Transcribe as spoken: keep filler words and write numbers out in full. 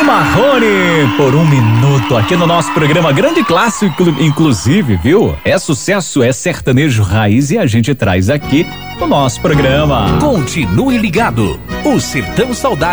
Marrone por um minuto aqui no nosso programa, grande clássico, inclusive, viu? É sucesso, é sertanejo raiz e a gente traz aqui no nosso programa. Continue ligado, o Sertão Saudade